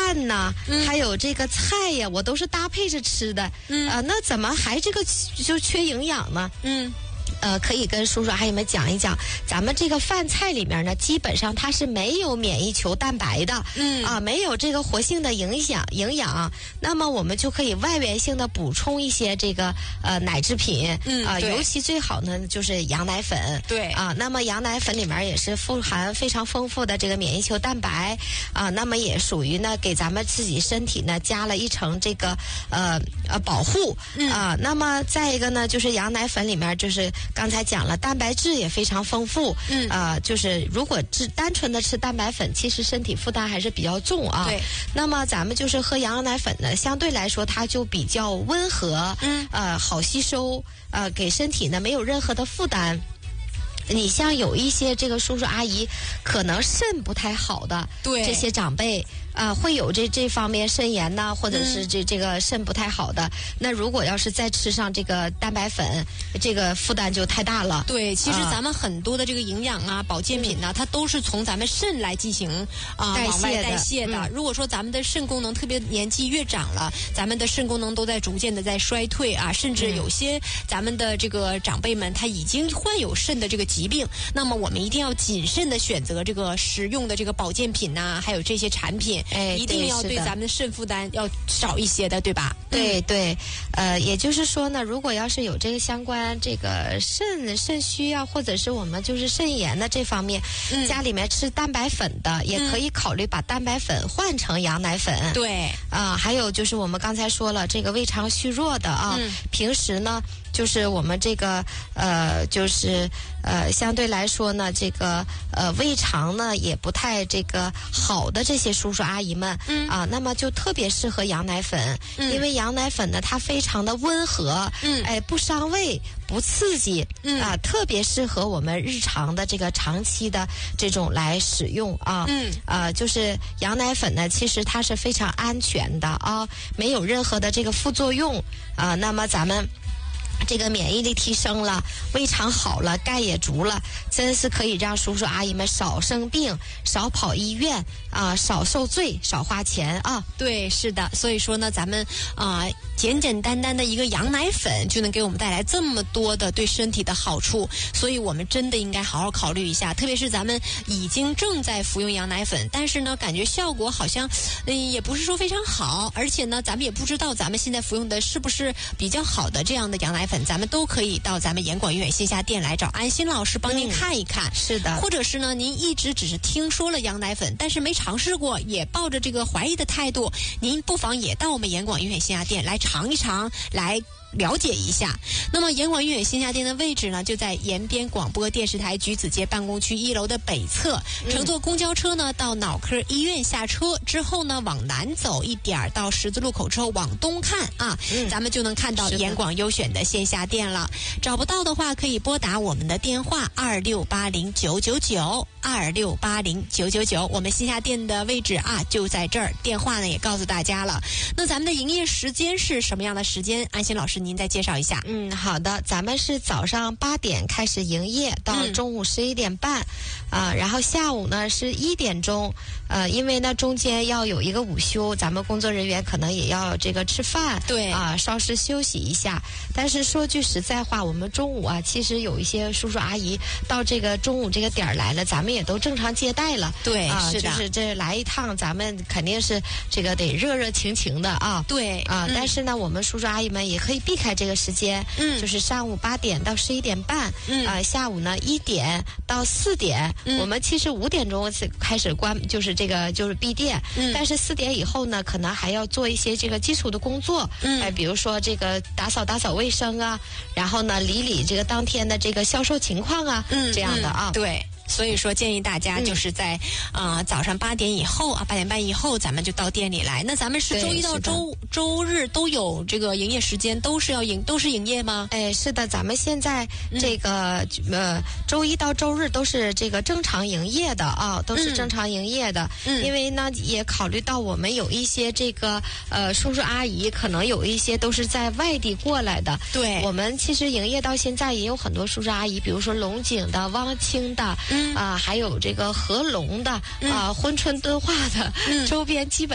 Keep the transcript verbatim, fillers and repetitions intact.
饭呐、 嗯， 还有这个菜呀，我都是搭配着吃的。嗯，啊，那怎么还这个就缺营养呢？ 嗯。 呃，可以跟叔叔阿姨们讲一讲，咱们这个饭菜里面呢，基本上它是没有免疫球蛋白的， 嗯啊，没有这个活性的影响营养，那么我们就可以外源性的补充一些这个呃奶制品， 嗯啊，尤其最好呢就是羊奶粉， 对啊，那么羊奶粉里面也是富含非常丰富的这个免疫球蛋白，啊，那么也属于呢给咱们自己身体呢加了一层这个呃呃保护， 嗯、 啊，那么再一个呢就是羊奶粉里面就是刚才讲了，蛋白质也非常丰富。嗯，啊、呃，就是如果只单纯的吃蛋白粉，其实身体负担还是比较重啊。 对。 那么咱们就是喝羊奶粉呢，相对来说它就比较温和， 嗯， 呃，好吸收，呃，给身体呢没有任何的负担。你像有一些这个叔叔阿姨，可能肾不太好的， 对这些长辈。啊、呃，会有这这方面肾炎呐，或者是这这个肾不太好的。嗯、那如果要是再吃上这个蛋白粉，这个负担就太大了。 对，其实咱们很多的这个营养啊、呃、保健品呢、啊，它都是从咱们肾来进行啊、呃、往外代谢的。嗯、如果说咱们的肾功能特别年纪越长了，咱们的肾功能都在逐渐的在衰退啊，甚至有些咱们的这个长辈们他已经患有肾的这个疾病，那么我们一定要谨慎的选择这个食用的这个保健品呐、啊，还有这些产品。 哎， 一定要对咱们的肾负担要少一些的，对吧？ 对对，呃，也就是说呢，如果要是有这个相关这个肾肾虚啊，或者是我们就是肾炎的这方面，嗯、家里面吃蛋白粉的，也可以考虑把蛋白粉换成羊奶粉。 对啊、呃，还有就是我们刚才说了，这个胃肠虚弱的啊，嗯、平时呢。就是我们这个呃，就是呃，相对来说呢，这个呃胃肠呢也不太这个好的这些叔叔阿姨们，嗯啊，那么就特别适合羊奶粉，嗯、因为羊奶粉呢它非常的温和，嗯，哎不伤胃不刺激，嗯啊，特别适合我们日常的这个长期的这种来使用啊，嗯啊，就是羊奶粉呢，其实它是非常安全的啊，没有任何的这个副作用啊，那么咱们。这个免疫力提升了，胃肠好了，钙也足了，真是可以让叔叔阿姨们少生病，少跑医院啊、呃，少受罪，少花钱啊。 对，是的，所以说呢，咱们啊、呃，简简单单的一个羊奶粉就能给我们带来这么多的对身体的好处，所以我们真的应该好好考虑一下，特别是咱们已经正在服用羊奶粉，但是呢，感觉效果好像嗯、呃、也不是说非常好，而且呢，咱们也不知道咱们现在服用的是不是比较好的这样的羊奶粉。咱们都可以到咱们严广医院线下店来找安心老师帮您看一看、 嗯、是的， 或者是呢您一直只是听说了羊奶粉但是没尝试过，也抱着这个怀疑的态度，您不妨也到我们严广医院线下店来尝一尝，来了解一下。那么严广医院线下店的位置呢，就在延边广播电视台橘子街办公区一楼的北侧，乘坐公交车呢到脑科医院下车之后呢，往南走一点到十字路口之后往东看啊、嗯，咱们就能看到严广优选的线下店了。找不到的话可以拨打我们的电话二六八零九九九二六八零九九九，我们线下店的位置啊就在这儿，电话呢也告诉大家了。那咱们的营业时间是什么样的时间？安心老师您再介绍一下。 嗯，好的，咱们是早上八点开始营业，到中午十一点半，啊、嗯呃，然后下午呢是一点钟，呃，因为呢中间要有一个午休，咱们工作人员可能也要这个吃饭， 对啊、呃，稍事休息一下。但是说句实在话，我们中午啊，其实有一些叔叔阿姨到这个中午这个点儿来了，咱们也都正常接待了， 对， 啊、 是的， 就是这来一趟，咱们肯定是这个得热热情情的啊， 对啊、 嗯， 但是呢，我们叔叔阿姨们也可以避开这个时间，嗯，就是上午八点到十一点半，嗯，啊、呃，下午呢一点到四点，嗯，我们其实五点钟开始关，就是这个就是闭店，嗯，但是四点以后呢，可能还要做一些这个基础的工作，嗯，哎、呃，比如说这个打扫打扫卫生啊，然后呢理理这个当天的这个销售情况啊，嗯，这样的啊， 嗯、对。所以说建议大家就是在啊、呃、早上八点以后啊八点半以后咱们就到店里来。那咱们是周一到周周日都有这个营业时间，都是要营都是营业吗？ 哎，是的，咱们现在这个、嗯、呃周一到周日都是这个正常营业的啊，都是正常营业的。嗯，因为呢也考虑到我们有一些这个呃叔叔阿姨，可能有一些都是在外地过来的。 对， 我们其实营业到现在也有很多叔叔阿姨，比如说龙井的、汪清的。嗯啊，还有这个合龙的啊，珲春敦化的、嗯、周边基本。